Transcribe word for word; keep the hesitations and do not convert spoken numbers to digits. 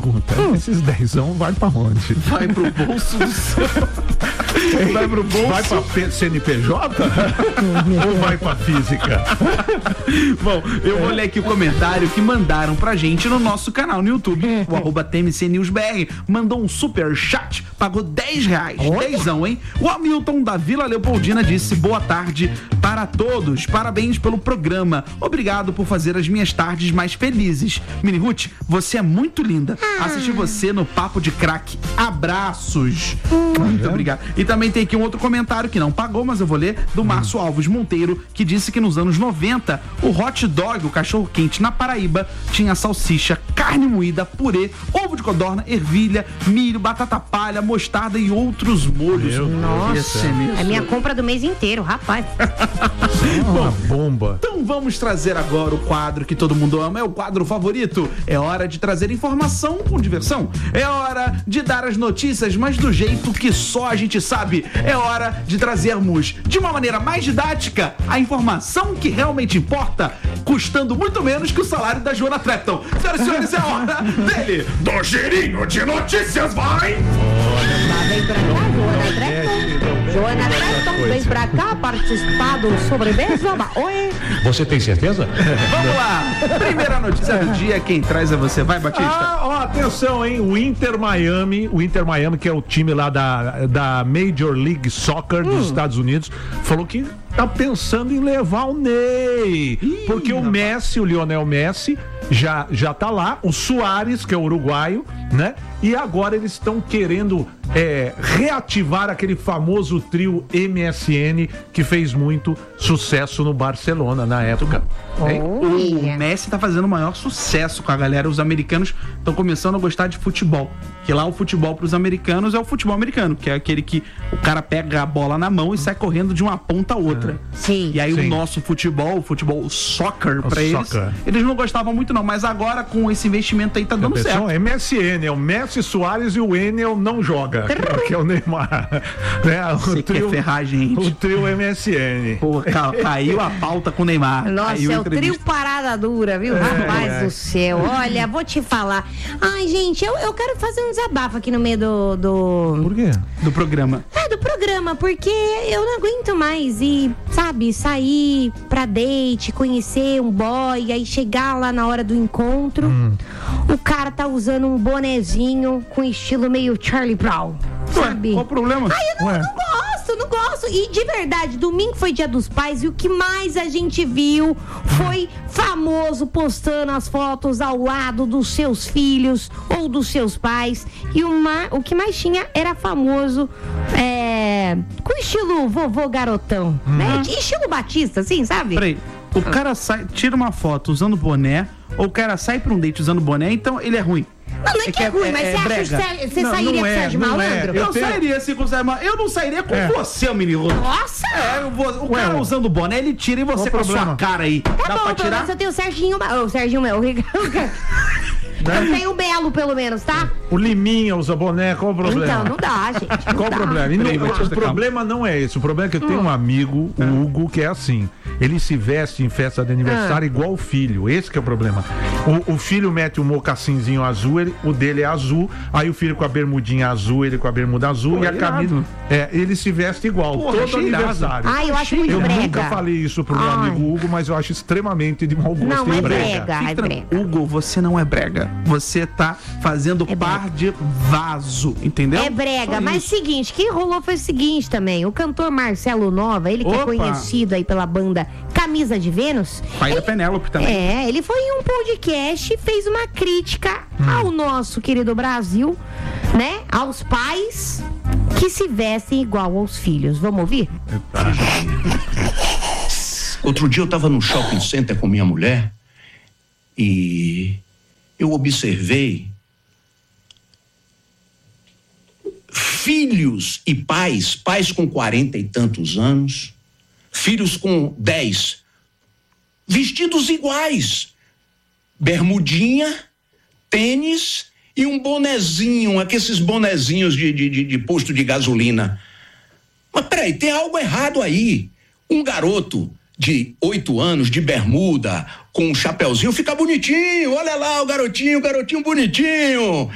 pergunta. Hum. Esses dezão vai pra onde? Vai pro bolso do seu... Vai pro bolso? Vai pra C N P J? Ou vai pra física? Bom, eu vou ler aqui o comentário que mandaram pra gente no nosso canal no YouTube. O arroba T M C News B R mandou um super chat, pagou dez reais. Dezão, hein? O Hamilton da Vila Leopoldina disse: boa tarde para todos. Parabéns pelo programa. Obrigado por fazer as minhas tardes mais felizes. Mini Ruth, você é muito linda. Assisti você no Papo de Crack. Abraços. Muito obrigado. E também tem aqui um outro comentário que não pagou, mas eu vou ler, do Márcio Alves Monteiro, que disse que nos anos noventa, o hot dog, o cachorro quente na Paraíba, tinha salsicha, carne moída, purê, ovo de codorna, ervilha, milho, batata palha, mostarda e outros molhos. Nossa, é minha compra do mês inteiro, rapaz. Uma bomba. Então vamos trazer agora o quadro que todo mundo ama, é o quadro favorito. É hora de trazer informação com diversão. É hora de dar as notícias, mas do jeito que só a gente sabe. É hora de trazermos de uma maneira mais didática a informação que realmente importa, custando muito menos que o salário da Joana Trepton. Senhoras e senhores, é hora dele, do girinho de notícias, vai! Olha, vem pra cá, Joana Trepton. Joana Trepton, vem pra cá participar do Sobremesa. Oi! Você tem certeza? Vamos lá! Primeira notícia do dia, quem traz é você. Vai, Batista. Ah, ó, atenção, hein? O Inter Miami, o Inter Miami, que é o time lá da, da Major League Soccer dos hum. Estados Unidos, falou que tá pensando em levar o Ney. Ih, porque o Messi, o Lionel Messi, já, já tá lá. O Suárez, que é o uruguaio, né? E agora eles estão querendo é, reativar aquele famoso trio M S N que fez muito sucesso no Barcelona na época. É, o Messi tá fazendo o maior sucesso com a galera. Os americanos estão começando a gostar de futebol. Que lá o futebol pros americanos é o futebol americano, que é aquele que o cara pega a bola na mão e sai correndo de uma ponta a outra. Sim. E aí Sim. o nosso futebol, o futebol o soccer pra eles, soccer. eles não gostavam muito não, mas agora com esse investimento aí tá dando certo. M S N, é o Messi, Suárez e o Enel não joga, que é o Neymar. Né? O Você trio, quer ferrar, gente. O trio M S N. Pô, ca- caiu a pauta com o Neymar. Nossa, caiu é o trio parada dura, viu? É, Rapaz é. do céu. Olha, vou te falar. Ai, gente, eu, eu quero fazer um desabafo aqui no meio do... do... Por quê? Do programa. É, do programa, porque eu não aguento mais ir, sabe, sair pra date, conhecer um boy, aí chegar lá na hora do encontro, hum. o cara tá usando um bonezinho com estilo meio Charlie Brown, sabe? Ué, qual o problema? Ai, eu não, eu não gosto, não gosto. E de verdade, domingo foi Dia dos Pais e o que mais a gente viu foi famoso postando as fotos ao lado dos seus filhos ou dos seus pais. E o, ma- o que mais tinha era famoso é, com estilo vovô garotão, uhum. né? De estilo Batista, assim, sabe? Peraí, o cara sai, tira uma foto usando boné, ou o cara sai pra um date usando boné, então ele é ruim. Não, não é que é, é ruim, mas é, você é acha que você não, sairia não com é, Sérgio não Malandro? é. Eu, Eu tenho... sairia assim com o Sérgio Malandro. Eu não sairia com é. você, menino. Nossa! É, eu vou, o Ué, cara ué. usando boné, ele tira e você com a sua cara aí. Tá Dá bom, pra pelo tirar? menos eu tenho o Serginho... O Serginho, meu, o Ricardo... Eu tenho o Belo, pelo menos, tá? O Liminha usa boné, qual o problema? Então, não dá, gente. Não Qual dá. o problema? E não, Peraí, o Batista, problema não é esse. O problema é que eu tenho um amigo, o Hugo, que é assim. Ele se veste em festa de aniversário igual o filho. Esse que é o problema. O, o filho mete um mocassinzinho azul, ele, o dele é azul. Aí o filho com a bermudinha azul, ele com a bermuda azul. Pô, e a irado. camisa. É, ele se veste igual. Porra, todo achei irado. aniversário. Ai, eu acho muito eu brega. nunca falei isso pro meu Ai. amigo Hugo, mas eu acho extremamente de mau gosto. Não, e é brega. brega, é Fica brega. Hugo, você não é brega. Você tá fazendo É par de vaso, entendeu? É brega, Só mas isso. seguinte, quem rolou foi o seguinte também, o cantor Marcelo Nova, ele que Opa. é conhecido aí pela banda Camisa de Vênus. Pai da ele, Penélope também. É, ele foi em um podcast e fez uma crítica ao nosso querido Brasil, né, aos pais que se vestem igual aos filhos. Vamos ouvir? Outro dia eu estava no shopping center com minha mulher e eu observei filhos e pais, pais com quarenta e tantos anos, filhos com dez, vestidos iguais, bermudinha, tênis e um bonezinho, aqueles bonezinhos de, de, de, de posto de gasolina. Mas peraí, tem algo errado aí. Um garoto de oito anos, de bermuda, com um chapeuzinho, fica bonitinho. Olha lá o garotinho, o garotinho bonitinho.